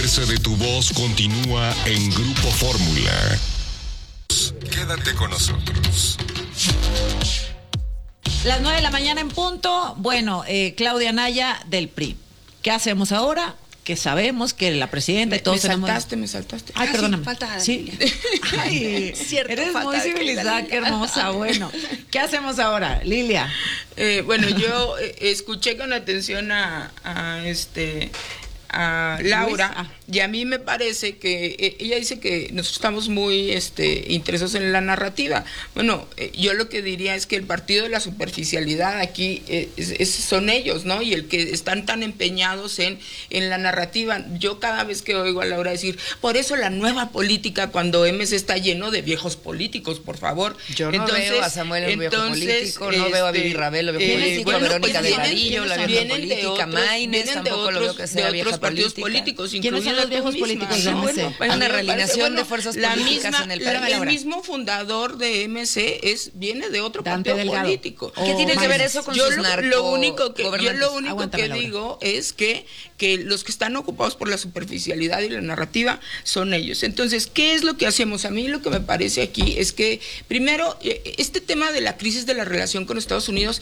fuerza de tu voz continúa en Grupo Fórmula. Quédate con nosotros. Las 9 de la mañana en punto. Bueno, Claudia Naya del PRI. ¿Qué hacemos ahora? Que sabemos que la presidenta y todos me saltaste. Ay, perdóname. Sí, falta. Sí. Ay, cierto, eres muy civilizada, qué hermosa. Bueno, ¿qué hacemos ahora, Lilia? Bueno, yo escuché con atención a Laura, y a mí me parece que ella dice que nosotros estamos muy interesados en la narrativa. Bueno, yo lo que diría es que el partido de la superficialidad aquí son ellos, ¿no? Y el que están tan empeñados en la narrativa. Yo cada vez que oigo a Laura decir, por eso la nueva política, cuando MC está lleno de viejos políticos, por favor. Yo no veo a Samuel un viejo político, no veo a Vivi Rabel, lo viejo político, a Verónica de Varillo, la vieja política, Maines, tampoco lo veo que sea vieja política. ¿Quiénes son los viejos políticos de MC? Hay una realineación de fuerzas políticas en el país. El mismo fundador de MC viene de otro partido político. ¿Qué tiene que ver eso con sus narcos? Yo lo único que digo es que los que están ocupados por la superficialidad y la narrativa son ellos. Entonces, ¿qué es lo que hacemos? A mí lo que me parece aquí es que, primero, este tema de la crisis de la relación con Estados Unidos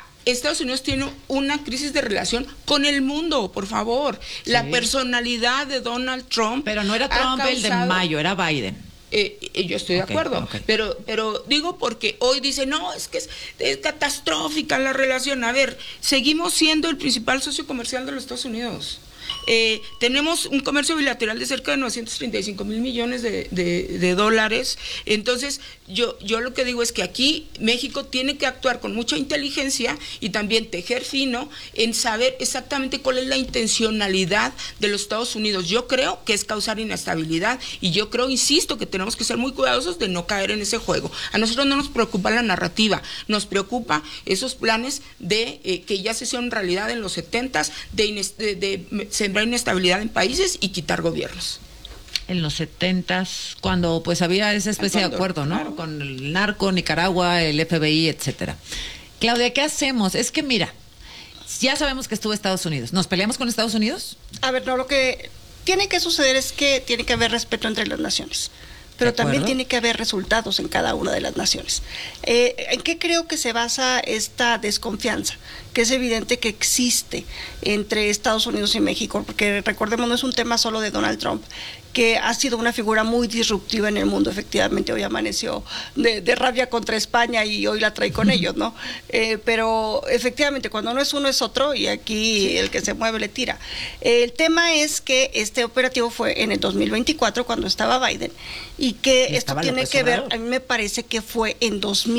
tiene una crisis de relación con el mundo, por favor. Sí. La personalidad de Donald Trump. Pero no era Trump el de mayo, era Biden. Yo estoy de acuerdo, pero digo porque hoy dice, no, es que es catastrófica la relación. A ver, seguimos siendo el principal socio comercial de los Estados Unidos. Tenemos un comercio bilateral de cerca de 935 mil millones de dólares. Entonces, yo lo que digo es que aquí México tiene que actuar con mucha inteligencia y también tejer fino en saber exactamente cuál es la intencionalidad de los Estados Unidos. Yo creo que es causar inestabilidad y yo creo, insisto, que tenemos que ser muy cuidadosos de no caer en ese juego. A nosotros no nos preocupa la narrativa, nos preocupa esos planes de que ya se hicieron realidad en los 70s de sembrar inestabilidad en países y quitar gobiernos. En los 70s, cuando pues había esa especie de acuerdo, ¿no? Claro. Con el narco, Nicaragua, el FBI, etcétera. Claudia, ¿qué hacemos? Es que mira, ya sabemos que estuvo Estados Unidos. ¿Nos peleamos con Estados Unidos? A ver, no, lo que tiene que suceder es que tiene que haber respeto entre las naciones. Pero también tiene que haber resultados en cada una de las naciones. ¿En qué creo que se basa esta desconfianza? Que es evidente que existe entre Estados Unidos y México, porque recordemos, no es un tema solo de Donald Trump, que ha sido una figura muy disruptiva en el mundo. Efectivamente, hoy amaneció de rabia contra España y hoy la trae con ellos, ¿no? Pero efectivamente, cuando no es uno es otro y aquí el que se mueve le tira. El tema es que este operativo fue en el 2024 cuando estaba Biden y que esto tiene que ver, a mí me parece que fue en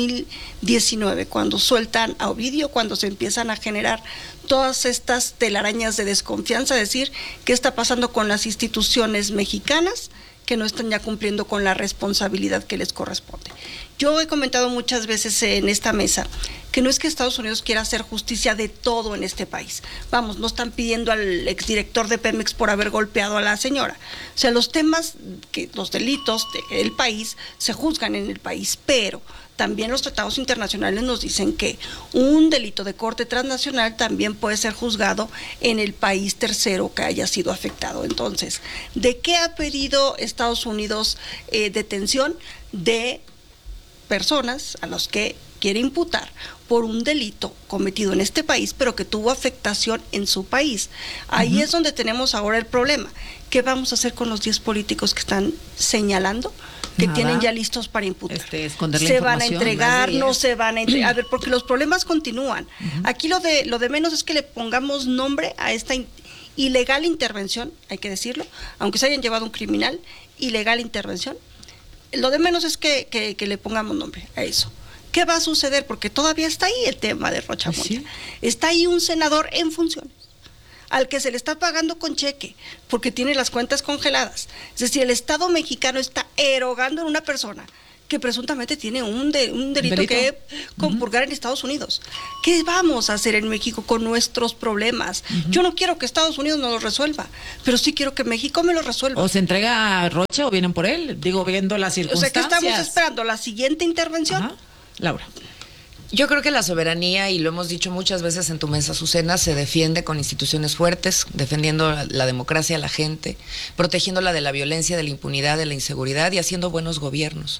2019 cuando sueltan a Ovidio, cuando se empiezan a generar todas estas telarañas de desconfianza, es decir, ¿qué está pasando con las instituciones mexicanas que no están ya cumpliendo con la responsabilidad que les corresponde? Yo he comentado muchas veces en esta mesa que no es que Estados Unidos quiera hacer justicia de todo en este país. Vamos, no están pidiendo al exdirector de Pemex por haber golpeado a la señora. O sea, los temas, los delitos del país se juzgan en el país, pero también los tratados internacionales nos dicen que un delito de corte transnacional también puede ser juzgado en el país tercero que haya sido afectado. Entonces, ¿de qué ha pedido Estados Unidos detención? De personas a los que quiere imputar por un delito cometido en este país, pero que tuvo afectación en su país. Ahí es donde tenemos ahora el problema. ¿Qué vamos a hacer con los 10 políticos que están señalando? Que tienen ya listos para imputar. Se van a entregar, no se van a entregar. A ver, porque los problemas continúan. Aquí lo de menos es que le pongamos nombre a esta ilegal intervención, hay que decirlo, aunque se hayan llevado un criminal, ilegal intervención. Lo de menos es que le pongamos nombre a eso. ¿Qué va a suceder? Porque todavía está ahí el tema de Rocha Moya. ¿Sí? Está ahí un senador en funciones, al que se le está pagando con cheque, porque tiene las cuentas congeladas. Es decir, el Estado mexicano está erogando en una persona que presuntamente tiene un delito que compurgar en Estados Unidos. ¿Qué vamos a hacer en México con nuestros problemas? Yo no quiero que Estados Unidos nos los resuelva, pero sí quiero que México me los resuelva. ¿O se entrega a Rocha o vienen por él? Digo, viendo las circunstancias. O sea, que estamos esperando la siguiente intervención. Laura. Yo creo que la soberanía, y lo hemos dicho muchas veces en tu mesa, Azucena, se defiende con instituciones fuertes, defendiendo la democracia a la gente, protegiéndola de la violencia, de la impunidad, de la inseguridad y haciendo buenos gobiernos.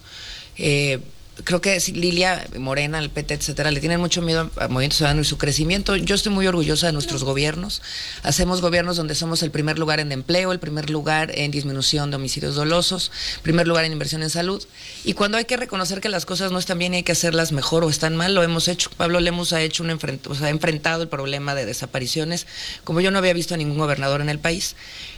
Creo que Lilia, Morena, el PT, etcétera, le tienen mucho miedo al Movimiento Ciudadano y su crecimiento. Yo estoy muy orgullosa de nuestros gobiernos. Hacemos gobiernos donde somos el primer lugar en empleo, el primer lugar en disminución de homicidios dolosos, primer lugar en inversión en salud. Y cuando hay que reconocer que las cosas no están bien y hay que hacerlas mejor o están mal, lo hemos hecho. Pablo Lemus ha hecho ha enfrentado el problema de desapariciones como yo no había visto a ningún gobernador en el país.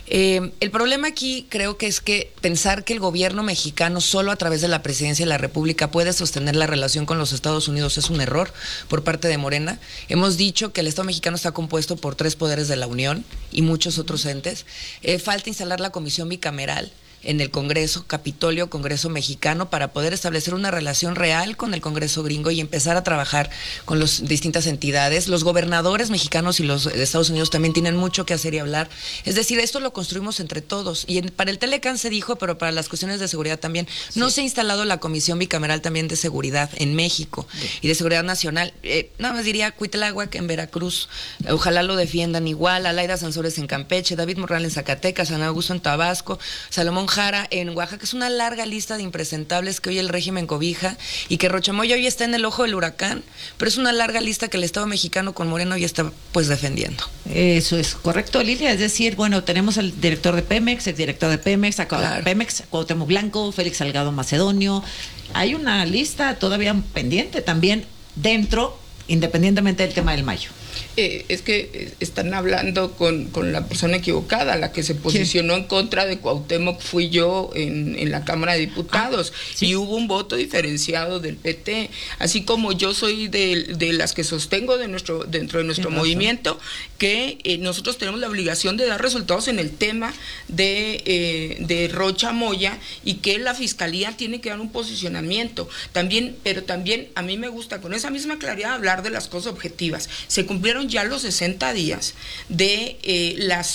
El problema aquí creo que es que pensar que el gobierno mexicano solo a través de la presidencia de la República puede sostener la relación con los Estados Unidos es un error por parte de Morena. Hemos dicho que el Estado mexicano está compuesto por 3 poderes de la Unión y muchos otros entes. Falta instalar la comisión bicameral en el Congreso, Capitolio, Congreso mexicano, para poder establecer una relación real con el Congreso gringo y empezar a trabajar con las distintas entidades. Los gobernadores mexicanos y los de Estados Unidos también tienen mucho que hacer y hablar. Es decir, esto lo construimos entre todos. Y para el Telecán se dijo, pero para las cuestiones de seguridad también. Sí. No se ha instalado la comisión bicameral también de seguridad en México y de seguridad nacional. Nada más diría Cuitláhuac en Veracruz. Ojalá lo defiendan igual. Alaida Sansores en Campeche, David Monreal en Zacatecas, San Augusto en Tabasco, Salomón Jara en Oaxaca. Es una larga lista de impresentables que hoy el régimen cobija y que Rochamoya hoy está en el ojo del huracán, pero es una larga lista que el Estado mexicano con Moreno ya está pues defendiendo. Eso es correcto, Lilia, es decir, bueno, tenemos al director de Pemex, el director de Pemex, claro. Pemex, Cuauhtémoc Blanco, Félix Salgado Macedonio, hay una lista todavía pendiente también dentro, independientemente del tema del Mayo. Es que están hablando con la persona equivocada. La que se posicionó en contra de Cuauhtémoc fui yo en la Cámara de Diputados. Sí. Y hubo un voto diferenciado del PT. Así como yo soy de las que sostengo dentro de nuestro movimiento que nosotros tenemos la obligación de dar resultados en el tema de Rocha Moya y que la Fiscalía tiene que dar un posicionamiento. Pero también a mí me gusta con esa misma claridad hablar de las cosas objetivas. Se cumplieron ya los 60 días de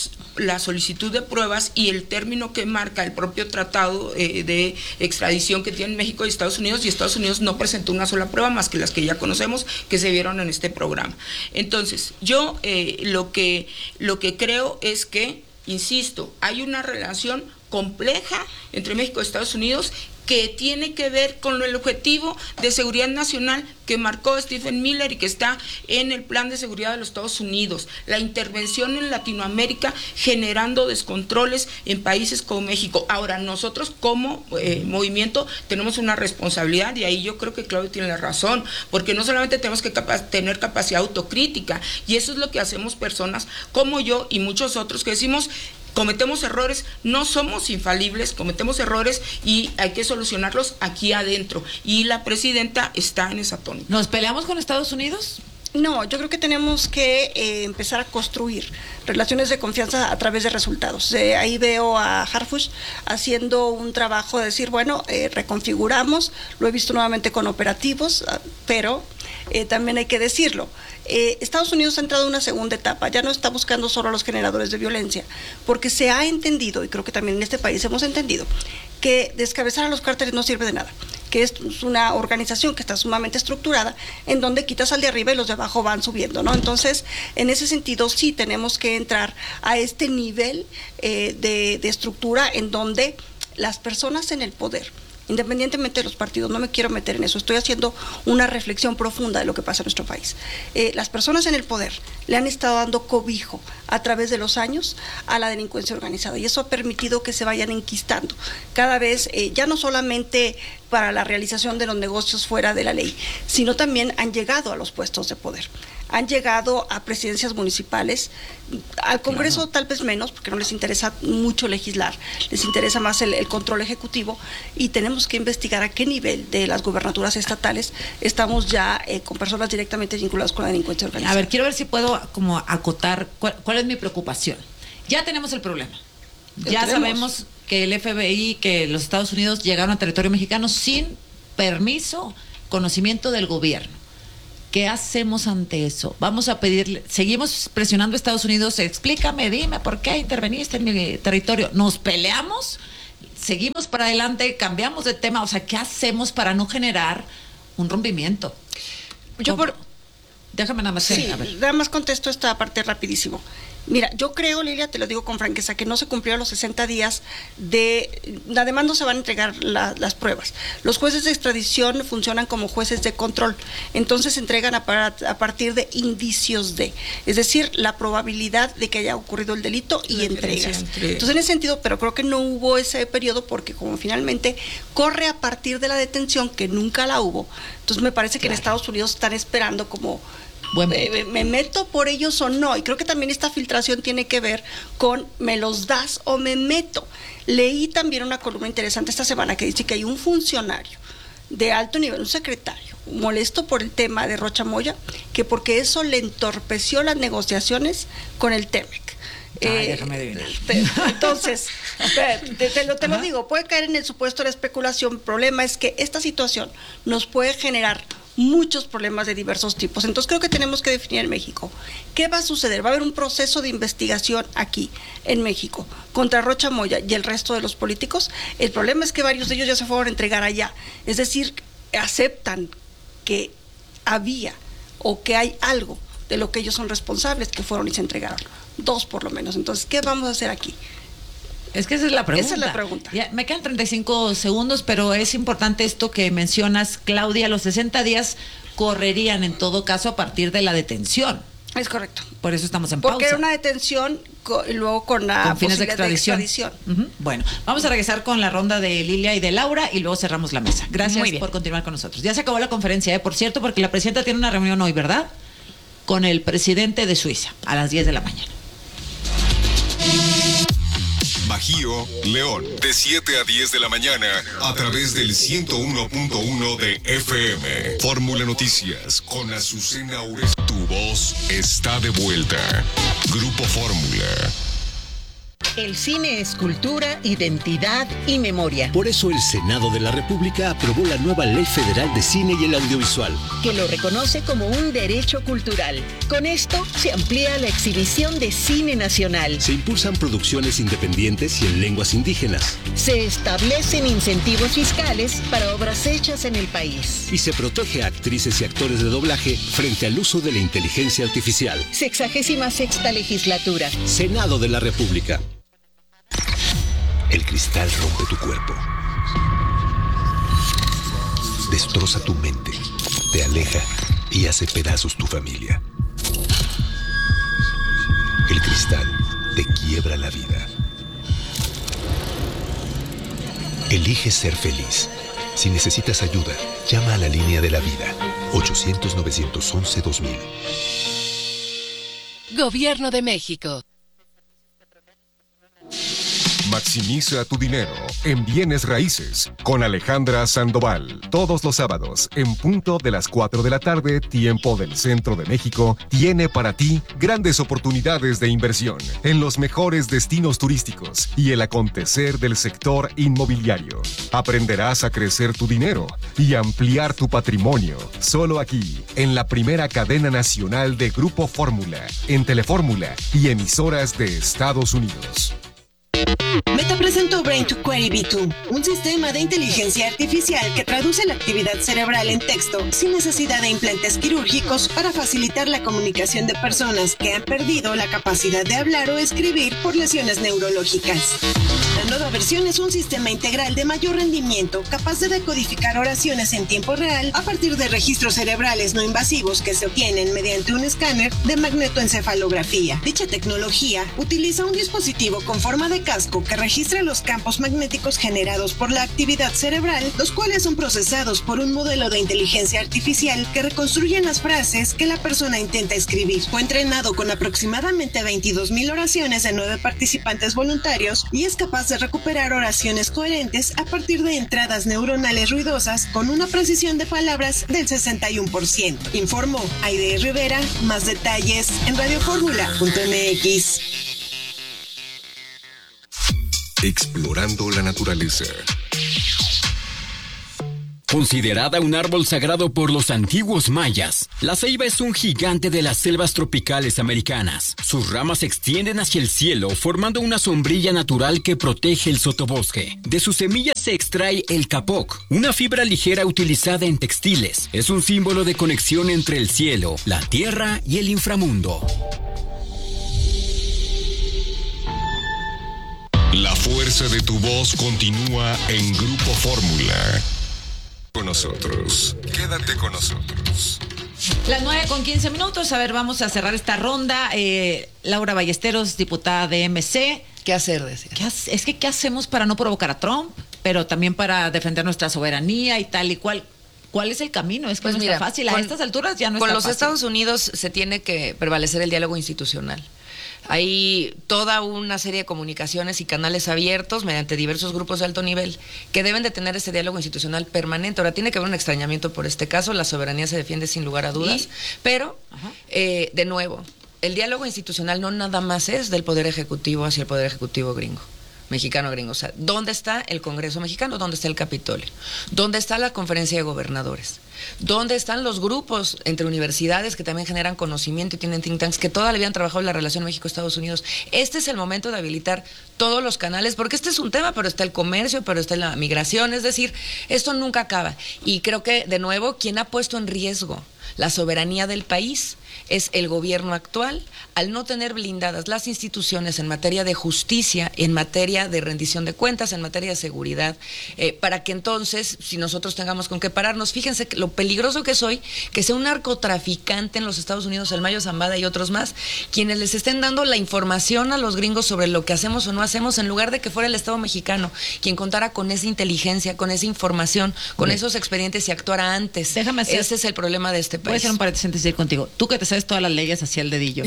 la solicitud de pruebas y el término que marca el propio tratado de extradición que tienen México y Estados Unidos, y Estados Unidos no presentó una sola prueba más que las que ya conocemos que se vieron en este programa. Entonces, yo lo que creo es que, insisto, hay una relación compleja entre México y Estados Unidos que tiene que ver con el objetivo de seguridad nacional que marcó Stephen Miller y que está en el Plan de Seguridad de los Estados Unidos, la intervención en Latinoamérica generando descontroles en países como México. Ahora, nosotros como movimiento tenemos una responsabilidad, y ahí yo creo que Claudio tiene la razón, porque no solamente tenemos que tener capacidad autocrítica, y eso es lo que hacemos personas como yo y muchos otros que decimos: cometemos errores, no somos infalibles, cometemos errores y hay que solucionarlos aquí adentro. Y la presidenta está en esa tónica. ¿Nos peleamos con Estados Unidos? No, yo creo que tenemos que empezar a construir relaciones de confianza a través de resultados. Ahí veo a Harfuch haciendo un trabajo de decir, bueno, reconfiguramos, lo he visto nuevamente con operativos, pero también hay que decirlo. Estados Unidos ha entrado en una segunda etapa, ya no está buscando solo a los generadores de violencia, porque se ha entendido, y creo que también en este país hemos entendido, que descabezar a los cárteles no sirve de nada, que es una organización que está sumamente estructurada, en donde quitas al de arriba y los de abajo van subiendo, ¿no? Entonces, en ese sentido, sí tenemos que entrar a este nivel de estructura en donde las personas en el poder, independientemente de los partidos, no me quiero meter en eso, estoy haciendo una reflexión profunda de lo que pasa en nuestro país. Las personas en el poder le han estado dando cobijo a través de los años a la delincuencia organizada, y eso ha permitido que se vayan enquistando cada vez, ya no solamente para la realización de los negocios fuera de la ley, sino también han llegado a los puestos de poder. Han llegado a presidencias municipales, al Congreso claro, tal vez menos, porque no les interesa mucho legislar, les interesa más el control ejecutivo, y tenemos que investigar a qué nivel de las gubernaturas estatales estamos ya con personas directamente vinculadas con la delincuencia organizada. A ver, quiero ver si puedo como acotar cuál es mi preocupación. Ya tenemos el problema. Ya sabemos que el FBI, que los Estados Unidos llegaron a territorio mexicano sin permiso, conocimiento del gobierno. ¿Qué hacemos ante eso? Vamos a pedirle, seguimos presionando a Estados Unidos, explícame, dime por qué interveniste en mi territorio. ¿Nos peleamos? ¿Seguimos para adelante? ¿Cambiamos de tema? O sea, ¿qué hacemos para no generar un rompimiento? Déjame nada más. Sí, nada más contesto esta parte rapidísimo. Mira, yo creo, Lilia, te lo digo con franqueza, que no se cumplieron los 60 días además no se van a entregar las pruebas. Los jueces de extradición funcionan como jueces de control, entonces se entregan a partir de indicios es decir, la probabilidad de que haya ocurrido el delito y entregas. Entonces, en ese sentido, pero creo que no hubo ese periodo porque como finalmente corre a partir de la detención, que nunca la hubo, entonces me parece que en Estados Unidos están esperando como... ¿Me meto por ellos o no? Y creo que también esta filtración tiene que ver con ¿me los das o me meto? Leí también una columna interesante esta semana que dice que hay un funcionario de alto nivel, un secretario, molesto por el tema de Rocha Moya, que porque eso le entorpeció las negociaciones con el TEMEC. Déjame adivinar. Entonces, te lo digo, puede caer en el supuesto de especulación. El problema es que esta situación nos puede generar muchos problemas de diversos tipos. Entonces creo que tenemos que definir en México qué va a suceder. Va a haber un proceso de investigación aquí en México contra Rocha Moya y el resto de los políticos. El problema es que varios de ellos ya se fueron a entregar allá, es decir, aceptan que había o que hay algo de lo que ellos son responsables, que fueron y se entregaron, 2 por lo menos. Entonces, ¿qué vamos a hacer aquí? Es que esa es la pregunta. Esa es la pregunta. Ya, me quedan 35 segundos, pero es importante esto que mencionas, Claudia. Los 60 días correrían en todo caso a partir de la detención. Es correcto. Por eso estamos en pausa. Porque era una detención y luego con la fines de extradición. Bueno, vamos a regresar con la ronda de Lilia y de Laura y luego cerramos la mesa. Gracias por continuar con nosotros. Ya se acabó la conferencia, por cierto, porque la presidenta tiene una reunión hoy, ¿verdad? Con el presidente de Suiza a las 10 de la mañana. Bajío, León, de 7 a 10 de la mañana, a través del 101.1 de FM. Fórmula Noticias, con Azucena Ures. Tu voz está de vuelta. Grupo Fórmula. El cine es cultura, identidad y memoria. Por eso el Senado de la República aprobó la nueva Ley Federal de Cine y el Audiovisual, que lo reconoce como un derecho cultural. Con esto se amplía la exhibición de cine nacional. Se impulsan producciones independientes y en lenguas indígenas. Se establecen incentivos fiscales para obras hechas en el país. Y se protege a actrices y actores de doblaje frente al uso de la inteligencia artificial. 66ª legislatura. Senado de la República. El cristal rompe tu cuerpo, destroza tu mente, te aleja y hace pedazos tu familia. El cristal te quiebra la vida. Elige ser feliz. Si necesitas ayuda, llama a la línea de la vida, 800-911-2000. Gobierno de México. Maximiza tu dinero en bienes raíces con Alejandra Sandoval. Todos los sábados, en punto de las 4 de la tarde, tiempo del Centro de México, tiene para ti grandes oportunidades de inversión en los mejores destinos turísticos y el acontecer del sector inmobiliario. Aprenderás a crecer tu dinero y ampliar tu patrimonio. Solo aquí, en la primera cadena nacional de Grupo Fórmula, en Telefórmula y emisoras de Estados Unidos. Meta presentó Brain to Query V2, un sistema de inteligencia artificial que traduce la actividad cerebral en texto sin necesidad de implantes quirúrgicos para facilitar la comunicación de personas que han perdido la capacidad de hablar o escribir por lesiones neurológicas. La nueva versión es un sistema integral de mayor rendimiento capaz de decodificar oraciones en tiempo real a partir de registros cerebrales no invasivos que se obtienen mediante un escáner de magnetoencefalografía. Dicha tecnología utiliza un dispositivo con forma de casco que registra los campos magnéticos generados por la actividad cerebral, los cuales son procesados por un modelo de inteligencia artificial que reconstruyen las frases que la persona intenta escribir. Fue entrenado con aproximadamente 22,000 oraciones de 9 participantes voluntarios y es capaz de recuperar oraciones coherentes a partir de entradas neuronales ruidosas con una precisión de palabras del 61%. Informó Aide Rivera. Más detalles en radioformula.mx. Explorando la naturaleza. Considerada un árbol sagrado por los antiguos mayas, la ceiba es un gigante de las selvas tropicales americanas. Sus ramas se extienden hacia el cielo, formando una sombrilla natural que protege el sotobosque. De sus semillas se extrae el capoc, una fibra ligera utilizada en textiles. Es un símbolo de conexión entre el cielo, la tierra y el inframundo. La fuerza de tu voz continúa en Grupo Fórmula. Con nosotros. Quédate con nosotros. Las 9:15. A ver, vamos a cerrar esta ronda. Laura Ballesteros, diputada de MC. ¿Qué hacer, decía? ¿Qué hacemos para no provocar a Trump? Pero también para defender nuestra soberanía y tal y cual. ¿Cuál es el camino? Es que pues no está fácil. A estas alturas ya no está fácil. Con los Estados Unidos se tiene que prevalecer el diálogo institucional. Hay toda una serie de comunicaciones y canales abiertos mediante diversos grupos de alto nivel que deben de tener ese diálogo institucional permanente. Ahora, tiene que haber un extrañamiento por este caso, la soberanía se defiende sin lugar a dudas, pero, de nuevo, el diálogo institucional no nada más es del Poder Ejecutivo hacia el Poder Ejecutivo mexicano gringo. O sea, ¿dónde está el Congreso mexicano? ¿Dónde está el Capitolio? ¿Dónde está la Conferencia de Gobernadores? ¿Dónde están los grupos entre universidades que también generan conocimiento y tienen think tanks que todavía han trabajado en la relación México-Estados Unidos? Este es el momento de habilitar todos los canales, porque este es un tema, pero está el comercio, pero está la migración, es decir, esto nunca acaba. Y creo que, de nuevo, quien ha puesto en riesgo la soberanía del país es el gobierno actual, al no tener blindadas las instituciones en materia de justicia, en materia de rendición de cuentas, en materia de seguridad, para que entonces, si nosotros tengamos con qué pararnos, fíjense lo peligroso que es hoy, que sea un narcotraficante en los Estados Unidos, el Mayo Zambada y otros más, quienes les estén dando la información a los gringos sobre lo que hacemos o no hacemos, en lugar de que fuera el Estado mexicano quien contara con esa inteligencia, con esa información, con esos expedientes y actuara antes. Déjame hacer, ese es el problema de este país. Voy a hacer un paréntesis antes de ir contigo. Tú que te sabes todas las leyes hacia el dedillo.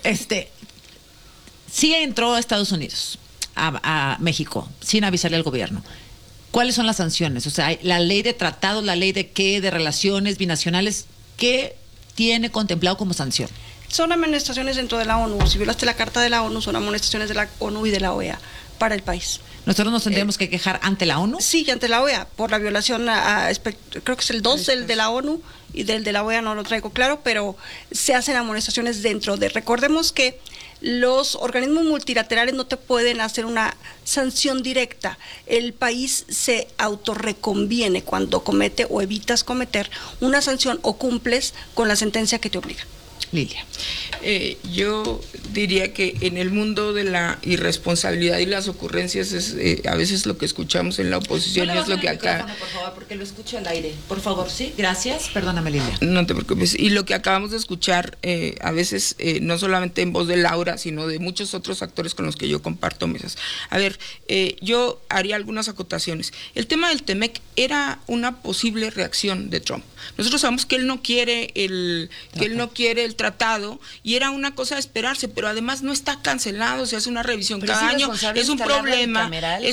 Sí entró a Estados Unidos, a México, sin avisarle al gobierno. ¿Cuáles son las sanciones? O sea, la ley de tratados, la ley de qué, de relaciones binacionales, ¿qué tiene contemplado como sanción? Son amonestaciones dentro de la ONU. Si violaste la Carta de la ONU, son amonestaciones de la ONU y de la OEA para el país. ¿Nosotros nos tendríamos que quejar ante la ONU? Sí, ante la OEA, por la violación creo que es el 2 del de la ONU y del de la OEA no lo traigo claro, pero se hacen amonestaciones dentro de... Recordemos que los organismos multilaterales no te pueden hacer una sanción directa. El país se autorreconviene cuando comete o evitas cometer una sanción o cumples con la sentencia que te obliga. Lilia. Yo diría que en el mundo de la irresponsabilidad y las ocurrencias es a veces lo que escuchamos en la oposición, es lo que acá... Por favor, porque lo escucho al aire. Por favor, sí, gracias. Perdóname, Lilia. No te preocupes. Y lo que acabamos de escuchar, a veces, no solamente en voz de Laura, sino de muchos otros actores con los que yo comparto mesas. A ver, yo haría algunas acotaciones. El tema del TEMEC era una posible reacción de Trump. Nosotros sabemos que él no quiere el tratado y era una cosa de esperarse, pero además no está cancelado, se hace una revisión cada año. Es un problema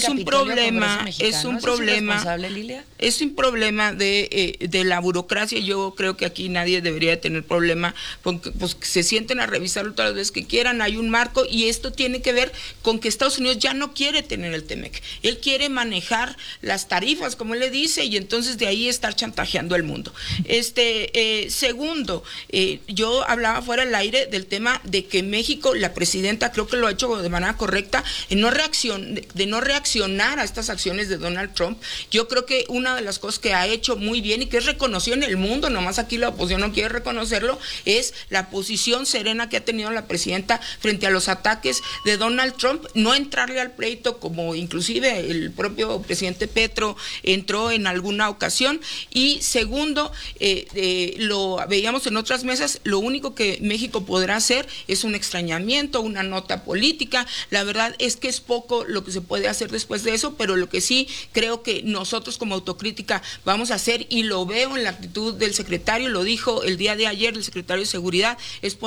de la burocracia. Yo creo que aquí nadie debería tener problema, porque pues se sienten a revisarlo todas las veces que quieran, hay un marco y esto tiene que ver con que Estados Unidos ya no quiere tener el TEMEC, él quiere manejar las tarifas, como él le dice, y entonces de ahí estar chantajeando al mundo. Segundo, yo hablaba fuera del aire del tema de que México, la presidenta creo que lo ha hecho de manera correcta, de no reaccionar a estas acciones de Donald Trump. Yo creo que una de las cosas que ha hecho muy bien y que es reconocido en el mundo, nomás aquí la oposición no quiere reconocerlo, es la posición serena que ha tenido la presidenta frente a los ataques de Donald Trump, no entrarle al pleito como inclusive el propio presidente Petro entró en alguna ocasión. Y segundo, lo veíamos en otras mesas, lo único que México podrá hacer es un extrañamiento, una nota política. La verdad es que es poco lo que se puede hacer después de eso, pero lo que sí creo que nosotros como autocrítica vamos a hacer, y lo veo en la actitud del secretario, lo dijo el día de ayer el secretario de Seguridad, es